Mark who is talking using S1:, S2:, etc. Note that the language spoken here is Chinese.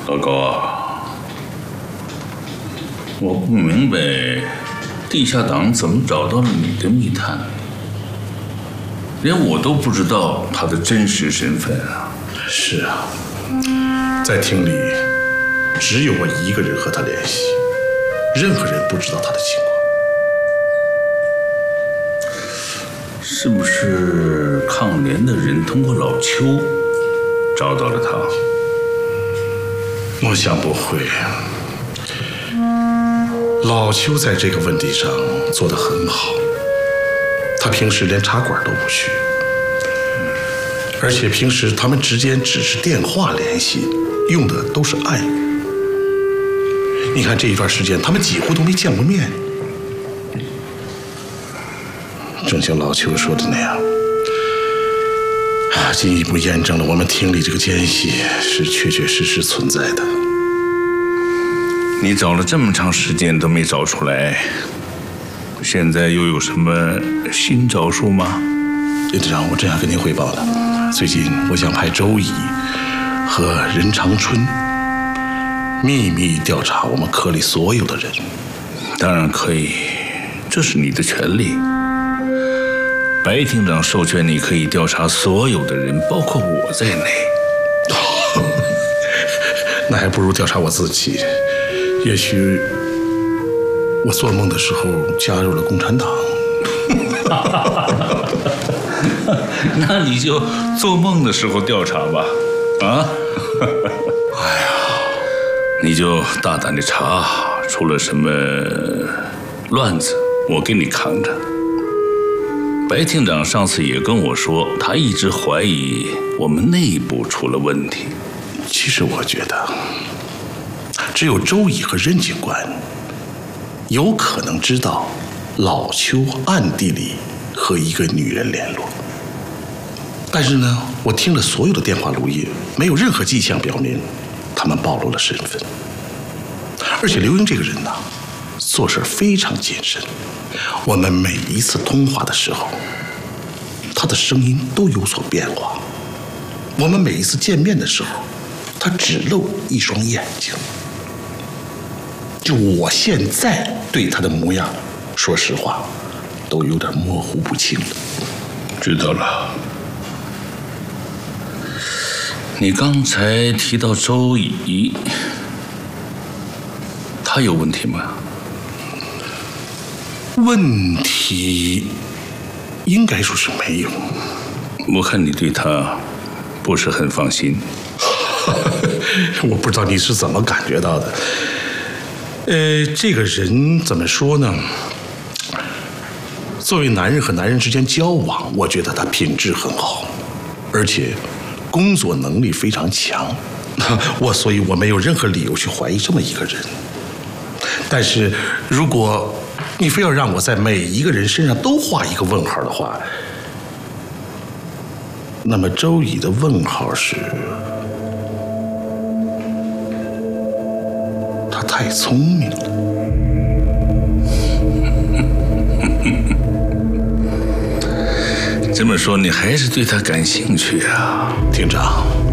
S1: 老高啊，我不明白地下党怎么找到了你的密探，连我都不知道他的真实身份啊。
S2: 是啊，在厅里只有我一个人和他联系，任何人不知道他的情况。
S1: 是不是抗联的人通过老邱找到了他？
S2: 我想不会。老邱在这个问题上做得很好，他平时连茶馆都不去，而且平时他们之间只是电话联系，用的都是暗语。你看这一段时间，他们几乎都没见过面。正像老邱说的那样，进一步验证了我们厅里这个奸细是确确实实存在的。
S1: 你找了这么长时间都没找出来，现在又有什么新招数吗？
S2: 院长，我正要跟您汇报呢。最近我想派周乙和任长春秘密调查我们科里所有的人。
S1: 当然可以，这是你的权利。白厅长授权你可以调查所有的人，包括我在内。
S2: 那还不如调查我自己。也许我做梦的时候加入了共产党。
S1: 那你就做梦的时候调查吧，啊？
S2: 哎呀，
S1: 你就大胆的查，出了什么乱子，我给你扛着。白厅长上次也跟我说，他一直怀疑我们内部出了问题。
S2: 其实我觉得，只有周乙和任警官有可能知道老邱暗地里和一个女人联络。但是呢，我听了所有的电话录音，没有任何迹象表明他们暴露了身份。而且刘英这个人呢，做事非常谨慎。我们每一次通话的时候，他的声音都有所变化。我们每一次见面的时候，他只露一双眼睛。就我现在对他的模样，说实话，都有点模糊不清了。
S1: 知道了。你刚才提到周乙，他有问题吗？
S2: 问题应该说是没有。
S1: 我看你对他不是很放心。
S2: 我不知道你是怎么感觉到的。这个人怎么说呢？作为男人和男人之间交往，我觉得他品质很好，而且工作能力非常强。所以我没有任何理由去怀疑这么一个人。但是如果你非要让我在每一个人身上都画一个问号的话，那么周乙的问号是，他太聪明了。
S1: 这么说，你还是对他感兴趣啊，
S2: 厅长？